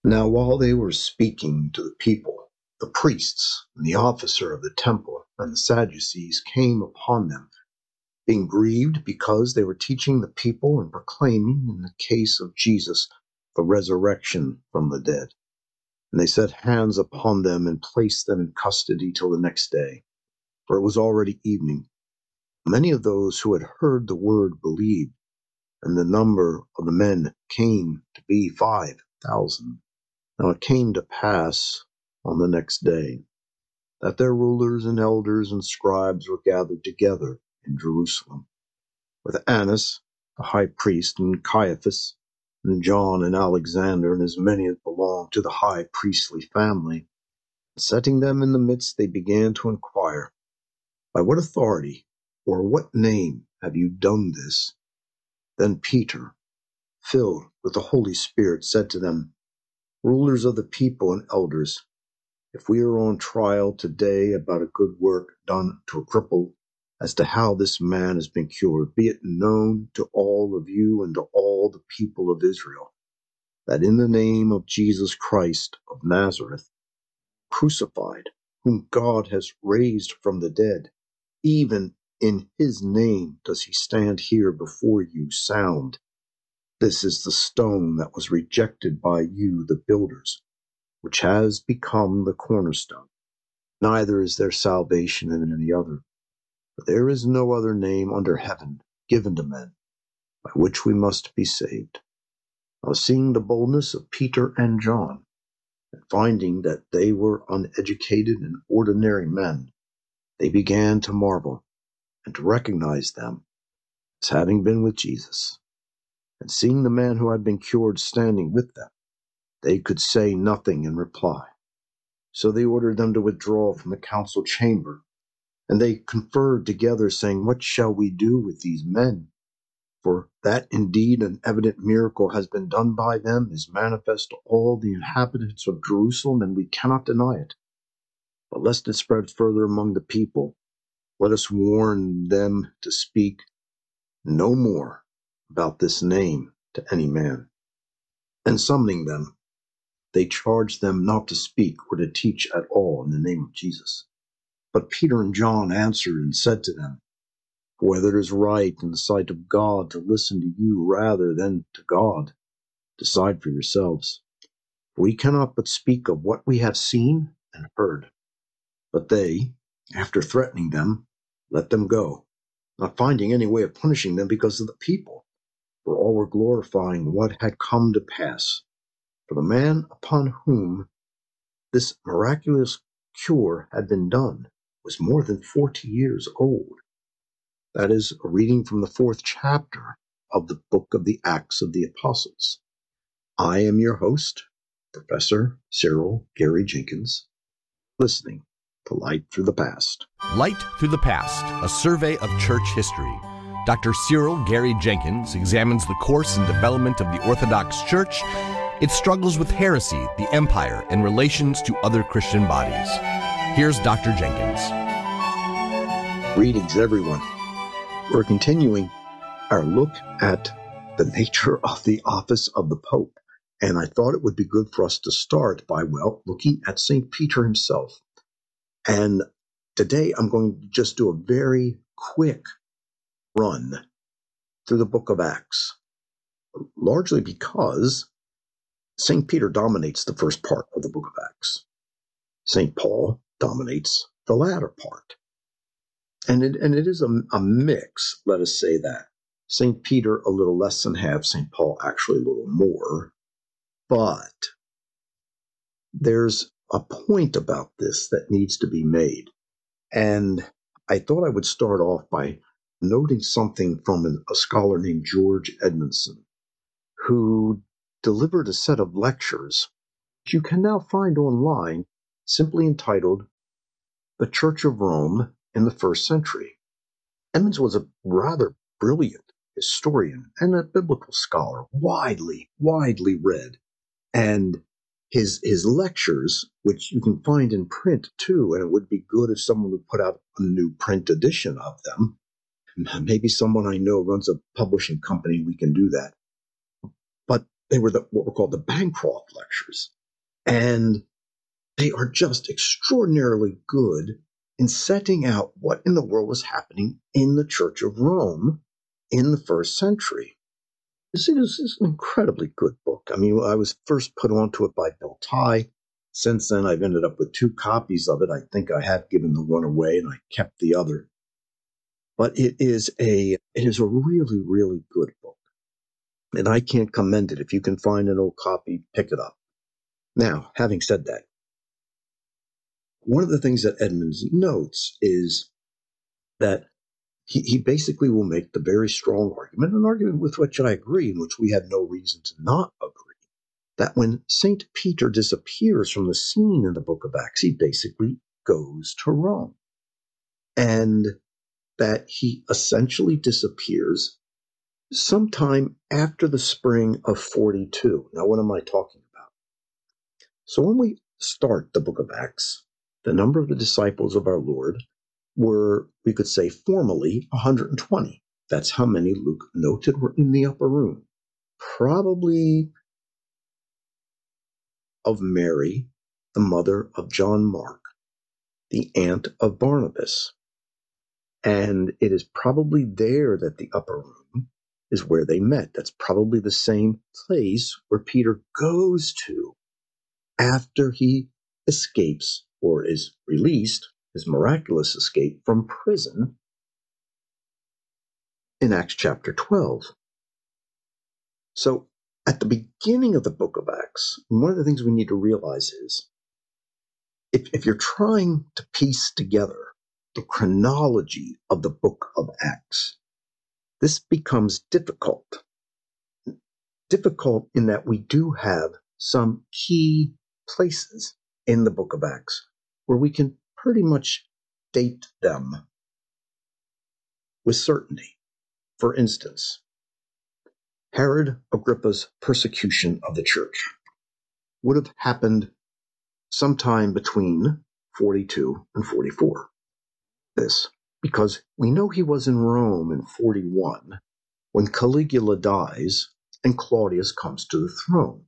Now while they were speaking to the people, the priests and the officer of the temple and the Sadducees came upon them, being grieved because they were teaching the people and proclaiming in the case of Jesus the resurrection from the dead. And they set hands upon them and placed them in custody till the next day, for it was already evening. Many of those who had heard the word believed, and the number of the men came to be 5,000. Now it came to pass on the next day that their rulers and elders and scribes were gathered together in Jerusalem, with Annas the high priest, and Caiaphas, and John, and Alexander, and as many as belonged to the high priestly family. Setting them in the midst, they began to inquire, "By what authority or what name have you done this?" Then Peter, filled with the Holy Spirit, said to them, "Rulers of the people and elders, if we are on trial today about a good work done to a cripple, as to how this man has been cured, be it known to all of you and to all the people of Israel, that in the name of Jesus Christ of Nazareth, crucified, whom God has raised from the dead, even in his name does he stand here before you sound. This is the stone that was rejected by you, the builders, which has become the cornerstone. Neither is there salvation in any other. For there is no other name under heaven given to men by which we must be saved." Now seeing the boldness of Peter and John, and finding that they were uneducated and ordinary men, they began to marvel and to recognize them as having been with Jesus. And seeing the man who had been cured standing with them, they could say nothing in reply. So they ordered them to withdraw from the council chamber. And they conferred together, saying, "What shall we do with these men? For that indeed an evident miracle has been done by them is manifest to all the inhabitants of Jerusalem, and we cannot deny it. But lest it spread further among the people, let us warn them to speak no more about this name to any man." And summoning them, they charged them not to speak or to teach at all in the name of Jesus. But Peter and John answered and said to them, "Whether it is right in the sight of God to listen to you rather than to God, decide for yourselves. We cannot but speak of what we have seen and heard." But they, after threatening them, let them go, not finding any way of punishing them because of the people, for all were glorifying what had come to pass. For the man upon whom this miraculous cure had been done was more than 40 years old. That is a reading from the 4th chapter of the book of the Acts of the Apostles. I am your host, Professor Cyril Gary Jenkins, listening to Light Through the Past. Light Through the Past, a survey of church history. Dr. Cyril Gary Jenkins examines the course and development of the Orthodox Church, its struggles with heresy, the empire, and relations to other Christian bodies. Here's Dr. Jenkins. Greetings, everyone. We're continuing our look at the nature of the office of the Pope. And I thought it would be good for us to start by, looking at St. Peter himself. And today I'm going to just do a very quick run through the book of Acts, largely because St. Peter dominates the first part of the book of Acts. St. Paul dominates the latter part. And it is a mix, let us say that. St. Peter a little less than half, St. Paul actually a little more. But there's a point about this that needs to be made. And I thought I would start off by noting something from a scholar named George Edmondson, who delivered a set of lectures which you can now find online, simply entitled "The Church of Rome in the First Century." Edmonds was a rather brilliant historian and a biblical scholar, widely read. And his lectures, which you can find in print too, and it would be good if someone would put out a new print edition of them. Maybe someone I know runs a publishing company, we can do that. But they were what were called the Bancroft lectures. And they are just extraordinarily good in setting out what in the world was happening in the Church of Rome in the first century. This is an incredibly good book. I mean, I was first put onto it by Bill Tye. Since then, I've ended up with 2 copies of it. I think I have given the one away and I kept the other. But it is a really, really good book. And I can't commend it. If you can find an old copy, pick it up. Now, having said that, one of the things that Edmonds notes is that he basically will make the very strong argument, an argument with which I agree, in which we have no reason to not agree, that when St. Peter disappears from the scene in the book of Acts, he basically goes to Rome. And that he essentially disappears sometime after the spring of 42. Now, what am I talking about? So when we start the book of Acts, the number of the disciples of our Lord were, we could say formally, 120. That's how many Luke noted were in the upper room. Probably of Mary, the mother of John Mark, the aunt of Barnabas. And it is probably there that the upper room is where they met. That's probably the same place where Peter goes to after he escapes or is released, his miraculous escape from prison in Acts chapter 12. So at the beginning of the book of Acts, one of the things we need to realize is if you're trying to piece together the chronology of the book of Acts, this becomes difficult. Difficult in that we do have some key places in the book of Acts where we can pretty much date them with certainty. For instance, Herod Agrippa's persecution of the church would have happened sometime between 42 and 44. This because we know he was in Rome in 41 when Caligula dies and Claudius comes to the throne.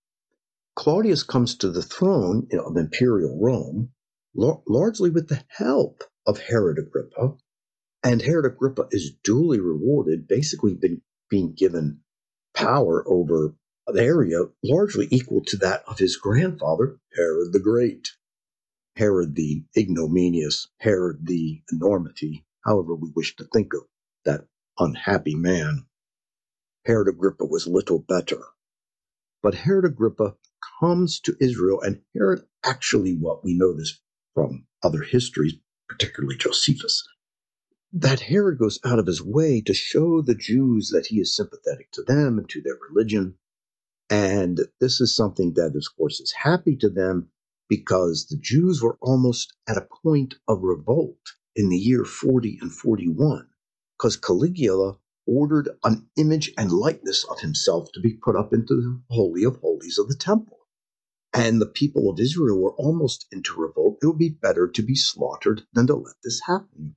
Claudius comes to the throne of imperial Rome largely with the help of Herod Agrippa, and Herod Agrippa is duly rewarded, basically being given power over an area largely equal to that of his grandfather, Herod the Great. Herod the ignominious, Herod the enormity, however we wish to think of that unhappy man. Herod Agrippa was little better. But Herod Agrippa comes to Israel, and Herod actually, what we know this from other histories, particularly Josephus, that Herod goes out of his way to show the Jews that he is sympathetic to them and to their religion. And this is something that, of course, is happy to them because the Jews were almost at a point of revolt in the year 40 and 41, because Caligula ordered an image and likeness of himself to be put up into the Holy of Holies of the temple. And the people of Israel were almost into revolt. It would be better to be slaughtered than to let this happen.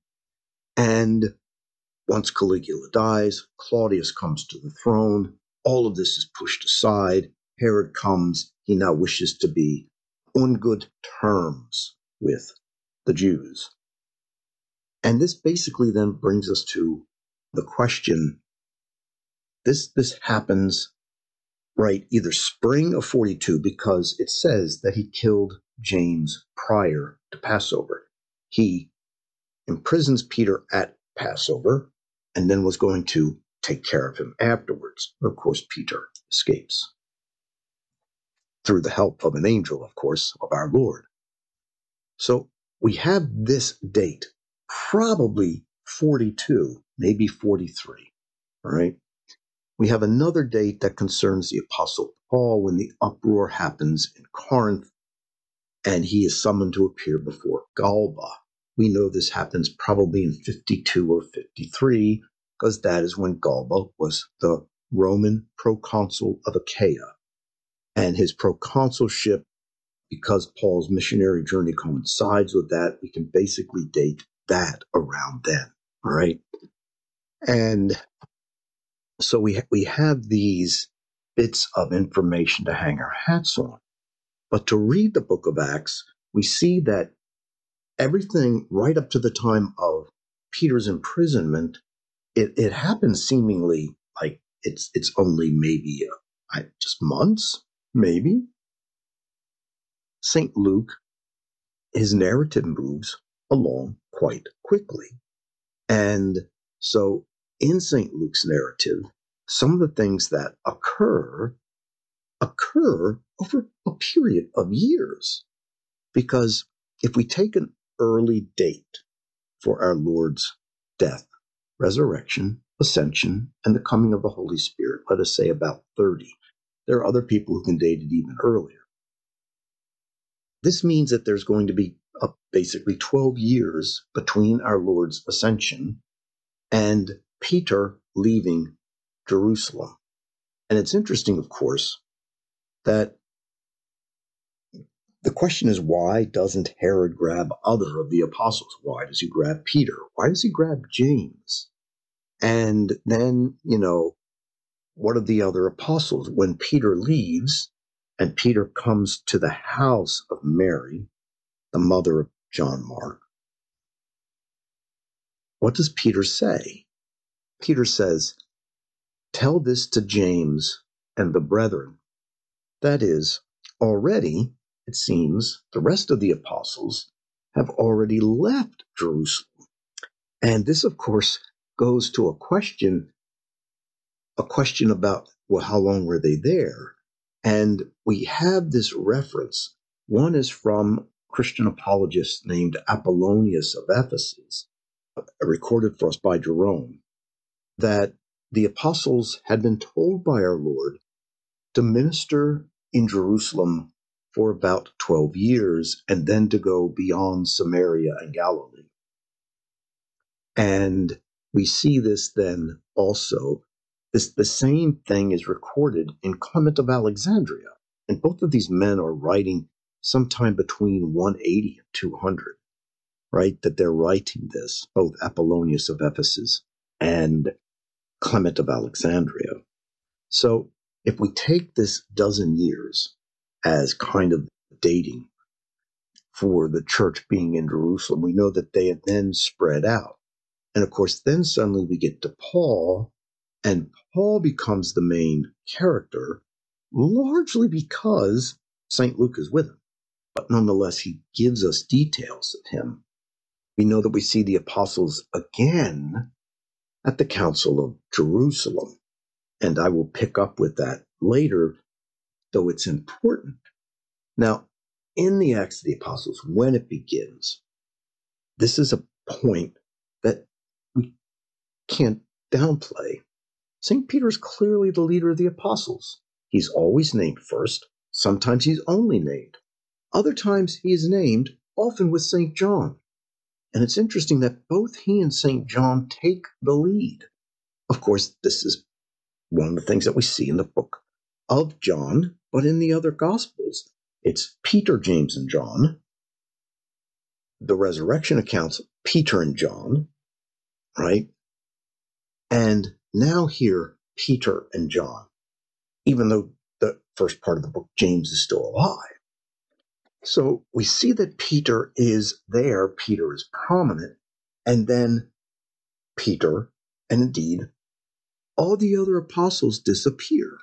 And once Caligula dies, Claudius comes to the throne. All of this is pushed aside. Herod comes. He now wishes to be on good terms with the Jews. And this basically then brings us to the question, this happens right either spring of 42, because it says that he killed James prior to Passover. He imprisons Peter at Passover and then was going to take care of him afterwards. Of course, Peter escapes through the help of an angel, of course, of our Lord. So we have this date, probably 42, maybe 43, all right? We have another date that concerns the Apostle Paul when the uproar happens in Corinth and he is summoned to appear before Galba. We know this happens probably in 52 or 53 because that is when Galba was the Roman proconsul of Achaia. And his proconsulship, because Paul's missionary journey coincides with that, we can basically date that around then, all right? And so we have these bits of information to hang our hats on. But to read the book of Acts, we see that everything right up to the time of Peter's imprisonment, it happens seemingly like it's only maybe just months, maybe. St. Luke, his narrative moves along quite quickly. And so in St. Luke's narrative, some of the things that occur over a period of years. Because if we take an early date for our Lord's death, resurrection, ascension, and the coming of the Holy Spirit, let us say about 30. There are other people who can date it even earlier. This means that there's going to be basically 12 years between our Lord's ascension and Peter leaving Jerusalem. And it's interesting, of course, that the question is, why doesn't Herod grab other of the apostles? Why does he grab Peter? Why does he grab James? And then, what of the other apostles? When Peter leaves and Peter comes to the house of Mary, the mother of John Mark, what does Peter say? Peter says, "Tell this to James and the brethren." That is, already, it seems, the rest of the apostles have already left Jerusalem. And this, of course, goes to a question about, well, how long were they there? And we have this reference. One is from a Christian apologist named Apollonius of Ephesus, recorded for us by Jerome, that the apostles had been told by our Lord to minister in Jerusalem for about 12 years and then to go beyond Samaria and Galilee. And we see this then also. The same thing is recorded in Clement of Alexandria. And both of these men are writing sometime between 180 and 200, right? That they're writing this, both Apollonius of Ephesus and Clement of Alexandria. So if we take this dozen years as kind of dating for the church being in Jerusalem, we know that they had then spread out. And of course, then suddenly we get to Paul, and Paul becomes the main character, largely because St. Luke is with him. But nonetheless, he gives us details of him. We know that we see the apostles again at the Council of Jerusalem. And I will pick up with that later, though it's important. Now, in the Acts of the Apostles, when it begins, this is a point that we can't downplay. St. Peter is clearly the leader of the apostles. He's always named first. Sometimes he's only named. Other times he is named, often with St. John. And it's interesting that both he and St. John take the lead. Of course, this is one of the things that we see in the book of John, but in the other Gospels, it's Peter, James, and John. The resurrection accounts, Peter and John, right? And now here, Peter and John, even though the first part of the book, James is still alive. So we see that Peter is there, Peter is prominent, and then Peter, and indeed, all the other apostles disappear.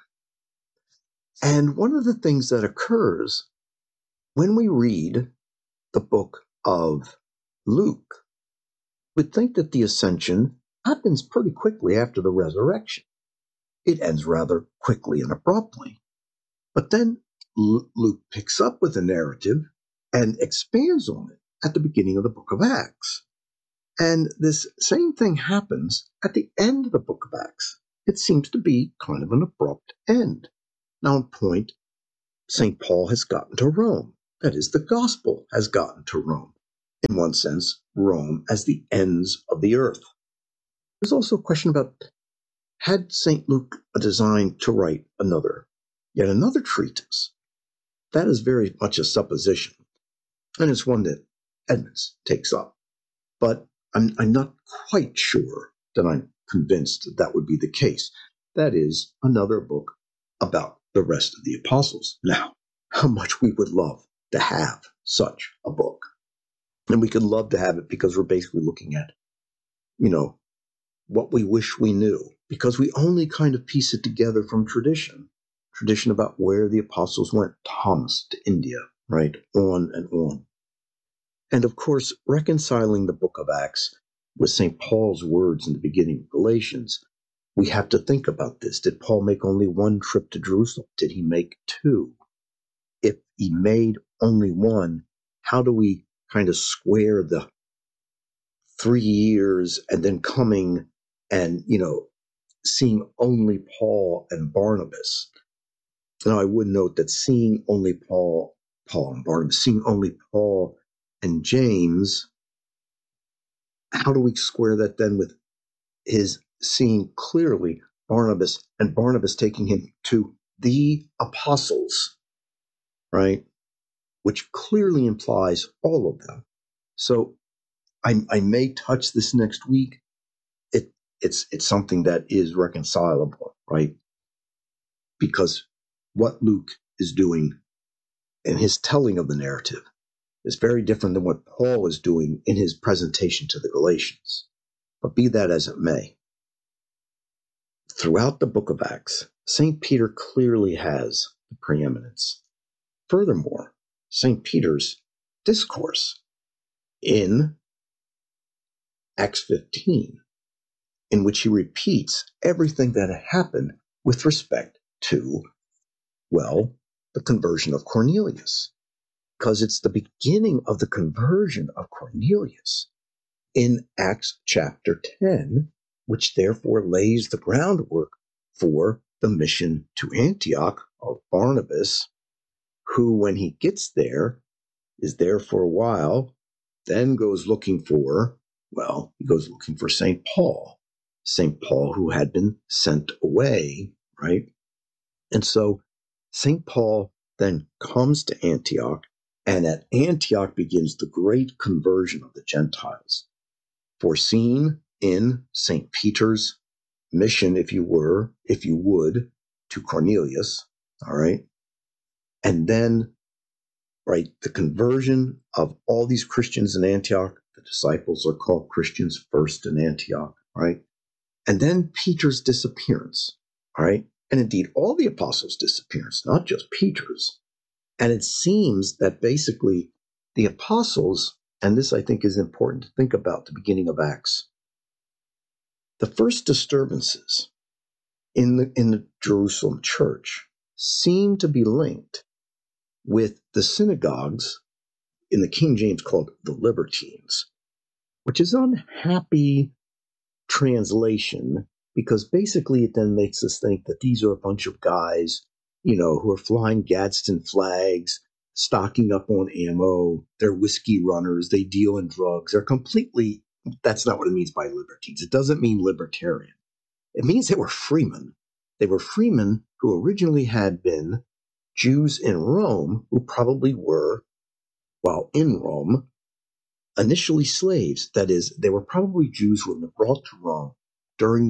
And one of the things that occurs when we read the book of Luke, we'd think that the ascension happens pretty quickly after the resurrection. It ends rather quickly and abruptly. But then Luke picks up with the narrative and expands on it at the beginning of the book of Acts. And this same thing happens at the end of the book of Acts. It seems to be kind of an abrupt end. Now, in point, St. Paul has gotten to Rome. That is, the gospel has gotten to Rome. In one sense, Rome as the ends of the earth. There's also a question about, had St. Luke a design to write yet another treatise? That is very much a supposition, and it's one that Edmonds takes up. But I'm not quite sure that I'm convinced that would be the case. That is, another book about the rest of the apostles. Now, how much we would love to have such a book. And we could love to have it because we're basically looking at, what we wish we knew, because we only kind of piece it together from tradition about where the apostles went, Thomas to India, right? On and on. And of course, reconciling the book of Acts with St. Paul's words in the beginning of Galatians, we have to think about this. Did Paul make only one trip to Jerusalem? Did he make two? If he made only one, how do we kind of square the 3 years and then coming and, seeing only Paul and Barnabas? Now, I would note that seeing only Paul and Barnabas, seeing only Paul and James, how do we square that then with his seeing clearly Barnabas and Barnabas taking him to the apostles, right? Which clearly implies all of them. So I may touch this next week. It's something that is reconcilable, right? Because what Luke is doing in his telling of the narrative is very different than what Paul is doing in his presentation to the Galatians. But be that as it may, throughout the book of Acts, St. Peter clearly has the preeminence. Furthermore, St. Peter's discourse in Acts 15, in which he repeats everything that had happened with respect to, the conversion of Cornelius. Because it's the beginning of the conversion of Cornelius in Acts chapter 10, which therefore lays the groundwork for the mission to Antioch of Barnabas, who, when he gets there, is there for a while, then goes looking for St. Paul. St. Paul, who had been sent away, right? And so St. Paul then comes to Antioch, and at Antioch begins the great conversion of the Gentiles, foreseen in St. Peter's mission, if you would, to Cornelius, all right? And then, right, the conversion of all these Christians in Antioch. The disciples are called Christians first in Antioch, right? And then Peter's disappearance, all right? And indeed, all the apostles' disappearance, not just Peter's. And it seems that basically the apostles, and this I think is important to think about the beginning of Acts, the first disturbances in the Jerusalem church seem to be linked with the synagogues in the King James called the Libertines, which is an unhappy translation because basically it then makes us think that these are a bunch of guys, who are flying Gadsden flags, stocking up on ammo, they're whiskey runners, they deal in drugs. That's not what it means by libertines. It doesn't mean libertarian. It means they were freemen. They were freemen who originally had been Jews in Rome, who probably were, while in Rome, initially slaves. That is, they were probably Jews who were brought to Rome during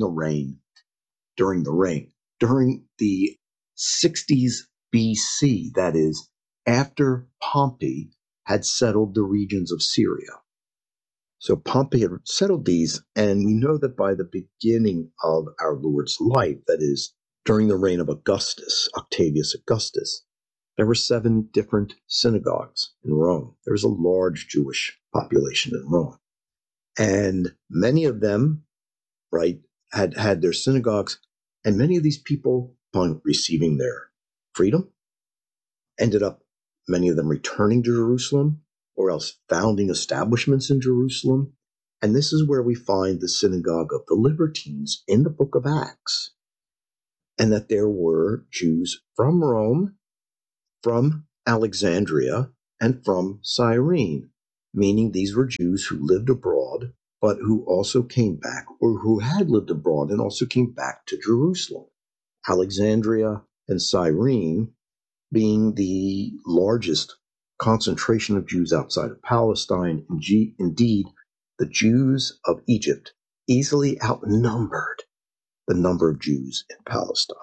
the 60s BC, that is, after Pompey had settled the regions of Syria. So Pompey had settled these, and we know that by the beginning of our Lord's life, that is, during the reign of Octavius Augustus, there were 7 different synagogues in Rome. There was a large Jewish population in Rome. And many of them, right, had their synagogues, and many of these people, upon receiving their freedom, ended up, many of them, returning to Jerusalem, or else founding establishments in Jerusalem. And this is where we find the synagogue of the Libertines in the book of Acts. And that there were Jews from Rome, from Alexandria, and from Cyrene, meaning these were Jews who lived abroad, but who also came back, or who had lived abroad and also came back to Jerusalem. Alexandria and Cyrene being the largest concentration of Jews outside of Palestine. Indeed, the Jews of Egypt easily outnumbered the number of Jews in Palestine.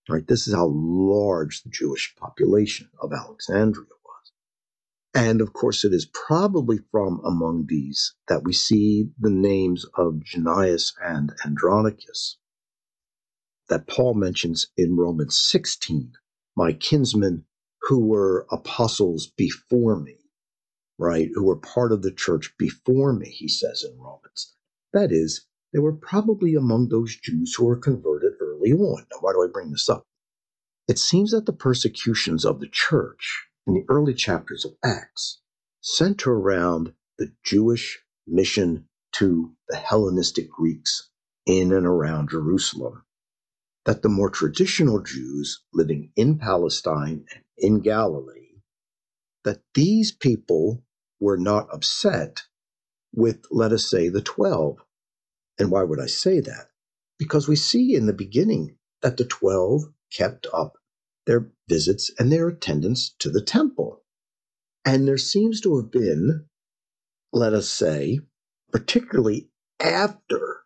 right? This is how large the Jewish population of Alexandria was. And of course, it is probably from among these that we see the names of Janias and Andronicus that Paul mentions in Romans 16, my kinsmen who were apostles before me, right? Who were part of the church before me, he says in Romans. That is, they were probably among those Jews who were converted early on. Now, why do I bring this up? It seems that the persecutions of the church in the early chapters of Acts center around the Jewish mission to the Hellenistic Greeks in and around Jerusalem. That the more traditional Jews living in Palestine and in Galilee, that these people were not upset with, let us say, the 12. And why would I say that? Because we see in the beginning that the 12 kept up their visits and their attendance to the temple. And there seems to have been, let us say, particularly after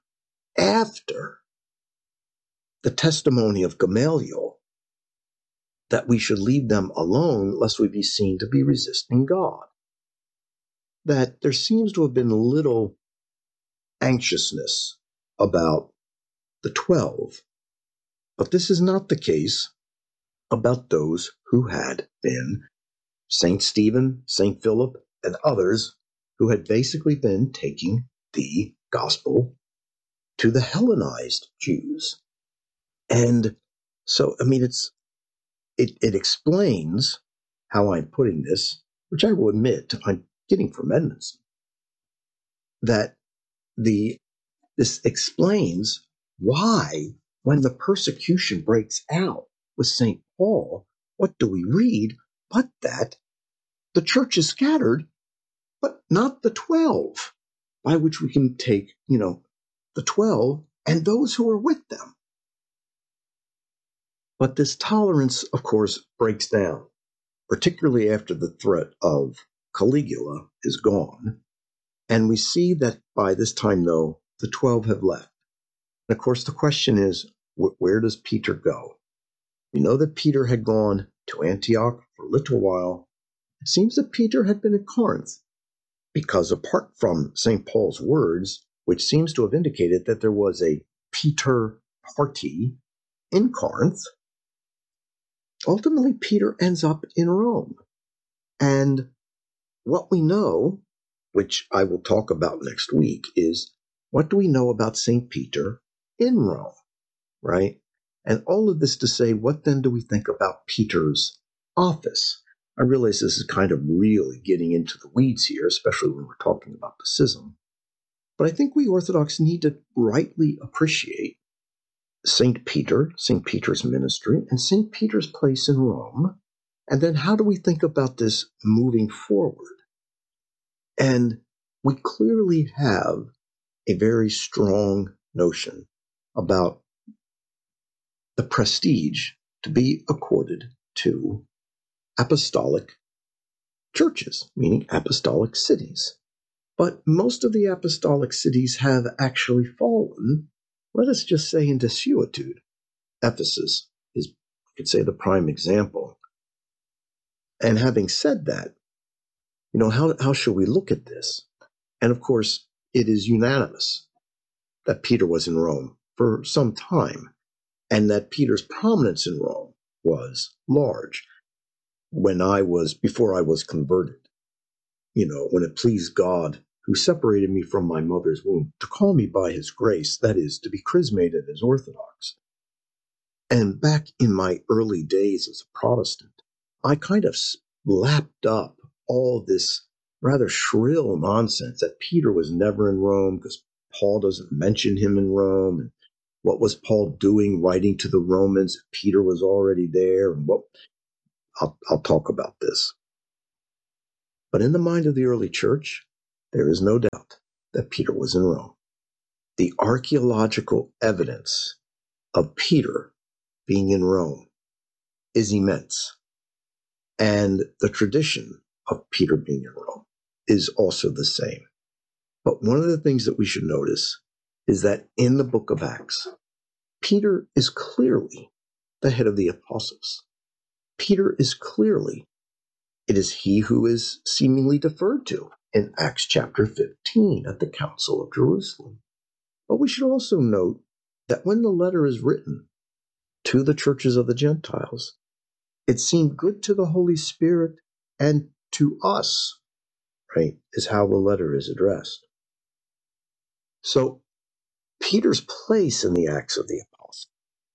the testimony of Gamaliel, that we should leave them alone lest we be seen to be resisting God. That there seems to have been little anxiousness about the 12. But this is not the case about those who had been St. Stephen, St. Philip, and others who had basically been taking the gospel to the Hellenized Jews. And so, I mean, it explains how I'm putting this, which I will admit I'm getting from Edmondson, that this explains why, when the persecution breaks out with St. Paul, what do we read but that the church is scattered, but not the 12, by which we can take, the 12 and those who are with them. But this tolerance, of course, breaks down, particularly after the threat of Caligula is gone. And we see that by this time, though, the 12 have left. And of course, the question is, where does Peter go? We know that Peter had gone to Antioch for a little while. It seems that Peter had been at Corinth, because apart from St. Paul's words, which seems to have indicated that there was a Peter party in Corinth, ultimately Peter ends up in Rome. And what we know, which I will talk about next week, is what do we know about St. Peter in Rome, right? And all of this to say, what then do we think about Peter's office? I realize this is kind of really getting into the weeds here, especially when we're talking about the schism. But I think we Orthodox need to rightly appreciate St. Peter's ministry, and St. Peter's place in Rome. And then how do we think about this moving forward? And we clearly have a very strong notion about the prestige to be accorded to apostolic churches, meaning apostolic cities. But most of the apostolic cities have actually fallen, let us just say, in desuetude. Ephesus is, you could say, the prime example. And having said that, how should we look at this? And of course, it is unanimous that Peter was in Rome for some time, and that Peter's prominence in Rome was large before I was converted. When it pleased God, who separated me from my mother's womb, to call me by his grace, that is, to be chrismated as Orthodox. And back in my early days as a Protestant, I kind of lapped up all this rather shrill nonsense that Peter was never in Rome because Paul doesn't mention him in Rome. And what was Paul doing writing to the Romans? Peter was already there. And I'll talk about this. But in the mind of the early church, there is no doubt that Peter was in Rome. The archaeological evidence of Peter being in Rome is immense. And the tradition of Peter being in Rome is also the same. But one of the things that we should notice is that in the book of Acts, Peter is clearly the head of the apostles. Peter is clearly, it is he who is seemingly deferred to in Acts chapter 15 at the Council of Jerusalem. But we should also note that when the letter is written to the churches of the Gentiles, it seemed good to the Holy Spirit and to us, right, is how the letter is addressed. So Peter's place in the Acts of the Apostles,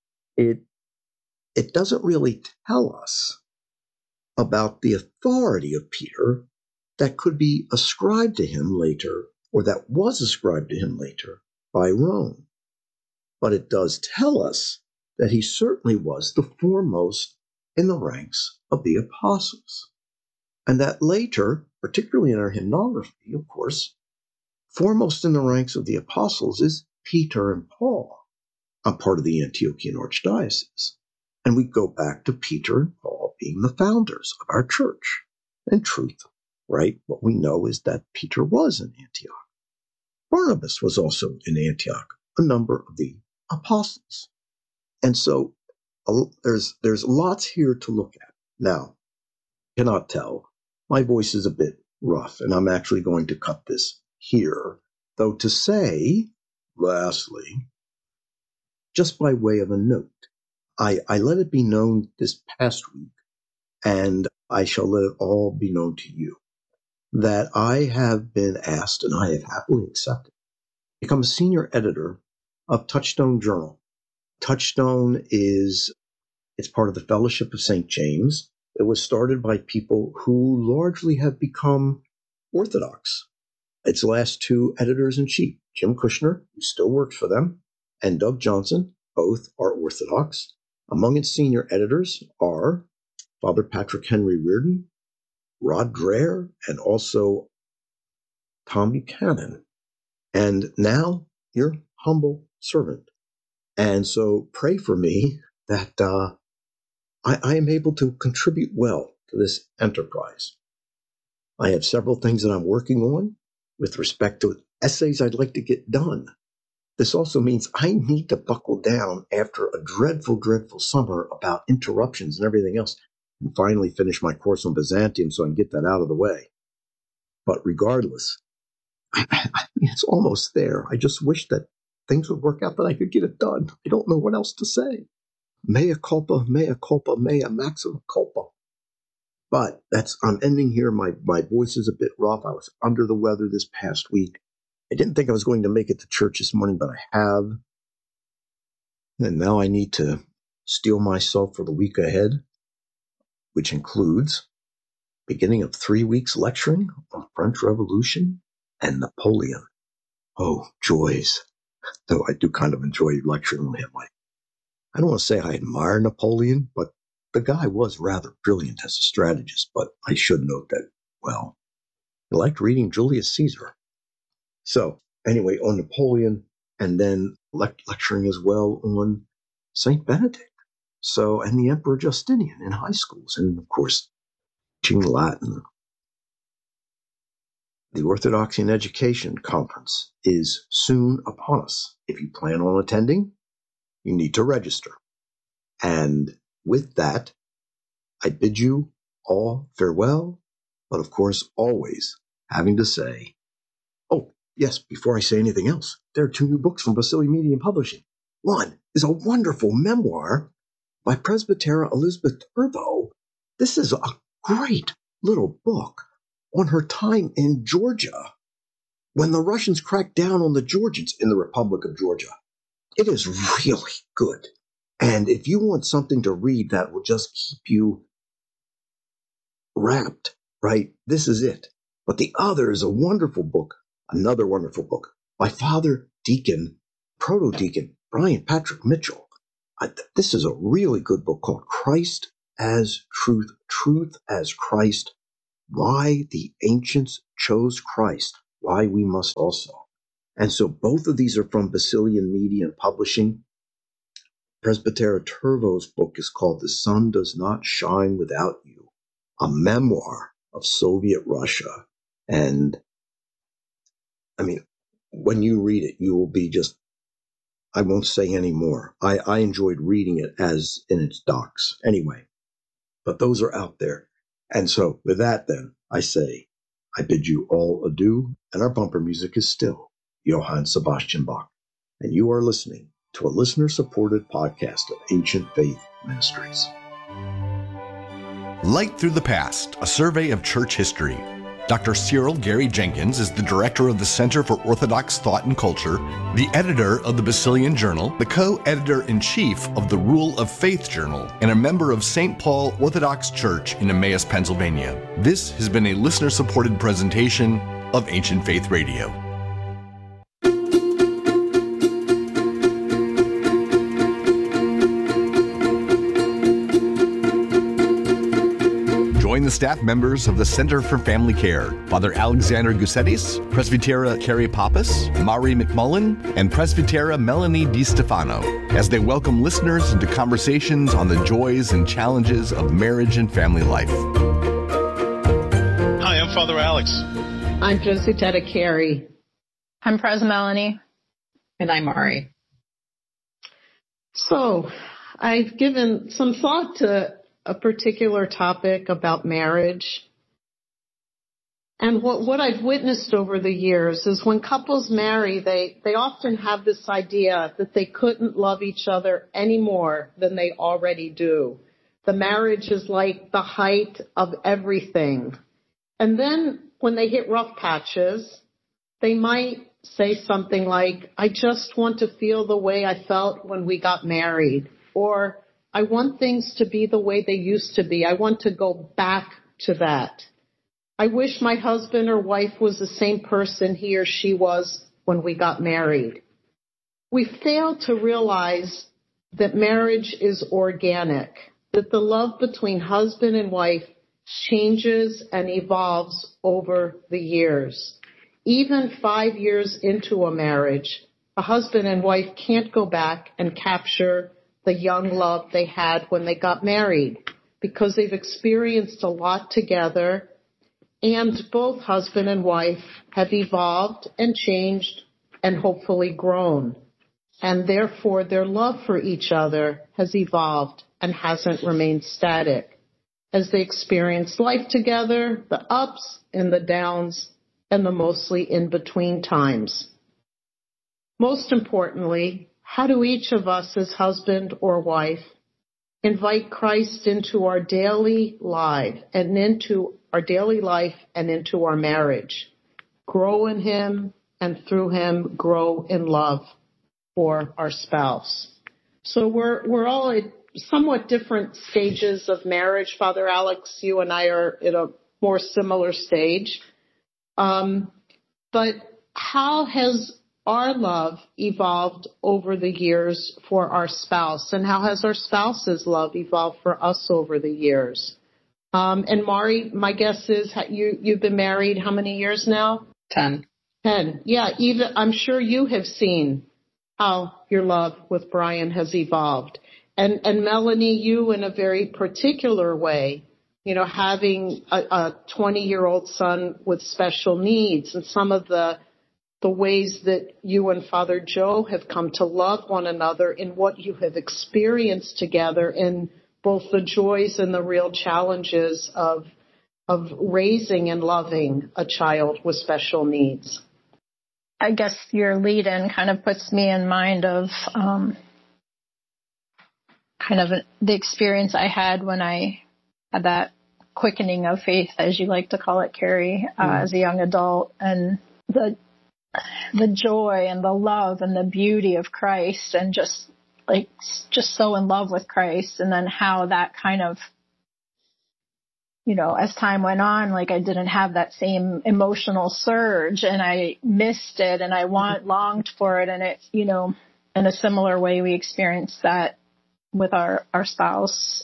it doesn't really tell us about the authority of Peter that could be ascribed to him later, or that was ascribed to him later by Rome. But it does tell us that he certainly was the foremost in the ranks of the apostles. And that later, particularly in our hymnography, of course, foremost in the ranks of the apostles is Peter and Paul. I'm part of the Antiochian Archdiocese. And we go back to Peter and Paul being the founders of our church. In truth, right, what we know is that Peter was in Antioch. Barnabas was also in Antioch, a number of the apostles. And so there's lots here to look at. Now, you cannot tell, my voice is a bit rough, and I'm actually going to cut this here. Though to say, lastly, just by way of a note, I let it be known this past week, and I shall let it all be known to you, that I have been asked, and I have happily accepted, to become a senior editor of Touchstone Journal. Touchstone it's part of the Fellowship of St. James. It was started by people who largely have become Orthodox. Its last two editors-in-chief, Jim Kushner, who still works for them, and Doug Johnson, both are Orthodox. Among its senior editors are Father Patrick Henry Reardon, Rod Dreher, and also Tom Buchanan. And now, your humble servant. And so pray for me that I am able to contribute well to this enterprise. I have several things that I'm working on with respect to essays I'd like to get done. This also means I need to buckle down after a dreadful, dreadful summer about interruptions and everything else, and finally finish my course on Byzantium so I can get that out of the way. But regardless, it's almost there. I just wish that things would work out that I could get it done. I don't know what else to say. Mea culpa, mea maxima culpa. But I'm ending here. My voice is a bit rough. I was under the weather this past week. I didn't think I was going to make it to church this morning, but I have. And now I need to steel myself for the week ahead, which includes beginning of 3 weeks lecturing on the French Revolution and Napoleon. Oh, joys. Though I do kind of enjoy lecturing on him. I don't want to say I admire Napoleon, but the guy was rather brilliant as a strategist. But I should note that, well, I liked reading Julius Caesar. So anyway, on Napoleon, and then lecturing as well on St. Benedict. So, and the Emperor Justinian in high schools, and of course, teaching Latin. The Orthodoxy in Education Conference is soon upon us. If you plan on attending, you need to register. And with that, I bid you all farewell, but of course, always having to say, oh, yes, before I say anything else, there are 2 new books from Basilian Media and Publishing. One is a wonderful memoir by Presbytera Elizabeth Turbo. This is a great little book on her time in Georgia when the Russians cracked down on the Georgians in the Republic of Georgia. It is really good. And if you want something to read that will just keep you wrapped, right, this is it. But the other is a wonderful book, another wonderful book by Father Deacon, Proto-Deacon Brian Patrick Mitchell. This is a really good book called Christ as Truth, Truth as Christ, Why the Ancients Chose Christ, Why We Must Also. And so both of these are from Basilian Media and Publishing. Presbytera Turbo's book is called The Sun Does Not Shine Without You, a memoir of Soviet Russia. And I mean, when you read it, you will be just I won't say any more. I enjoyed reading it as in its docs. Anyway, but those are out there. And so with that, then, I say, I bid you all adieu, and our bumper music is still Johann Sebastian Bach. And you are listening to a listener-supported podcast of Ancient Faith Ministries. Light Through the Past, a survey of church history. Dr. Cyril Gary Jenkins is the director of the Center for Orthodox Thought and Culture, the editor of the Basilian Journal, the co-editor-in-chief of the Rule of Faith Journal, and a member of St. Paul Orthodox Church in Emmaus, Pennsylvania. This has been a listener-supported presentation of Ancient Faith Radio. Join the staff members of the Center for Family Care, Father Alexander Gusettis, Presbytera Carrie Pappas, Mari McMullen, and Presbytera Melanie DiStefano, as they welcome listeners into conversations on the joys and challenges of marriage and family life. Hi, I'm Father Alex. I'm Jositetta Carey. I'm Pres Melanie. And I'm Mari. So, I've given some thought to a particular topic about marriage. And what I've witnessed over the years is when couples marry, they often have this idea that they couldn't love each other any more than they already do. The marriage is like the height of everything. And then when they hit rough patches, they might say something like, I just want to feel the way I felt when we got married, or I want things to be the way they used to be. I want to go back to that. I wish my husband or wife was the same person he or she was when we got married. We fail to realize that marriage is organic, that the love between husband and wife changes and evolves over the years. Even 5 years into a marriage, a husband and wife can't go back and capture the young love they had when they got married, because they've experienced a lot together, and both husband and wife have evolved and changed and hopefully grown. And therefore, their love for each other has evolved and hasn't remained static as they experience life together, the ups and the downs, and the mostly in-between times. Most importantly, how do each of us as husband or wife invite Christ into our daily life and into our marriage, grow in him, and through him grow in love for our spouse? So we're all at somewhat different stages of marriage. Father Alex, you and I are at a more similar stage. But how has our love evolved over the years for our spouse, and how has our spouse's love evolved for us over the years? And Mari, my guess is you've been married how many years now? 10. 10. Yeah, even I'm sure you have seen how your love with Brian has evolved. And Melanie, you in a very particular way, having a 20-year-old son with special needs, and some of the ways that you and Father Joe have come to love one another in what you have experienced together in both the joys and the real challenges of raising and loving a child with special needs. I guess your lead-in kind of puts me in mind of the experience I had when I had that quickening of faith, as you like to call it, Carrie, as a young adult, and the joy and the love and the beauty of Christ, and just so in love with Christ. And then how that kind of, as time went on, I didn't have that same emotional surge, and I missed it, and I longed for it. And it, in a similar way, we experienced that with our spouse.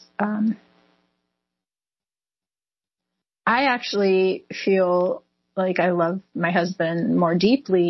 I actually feel like I love my husband more deeply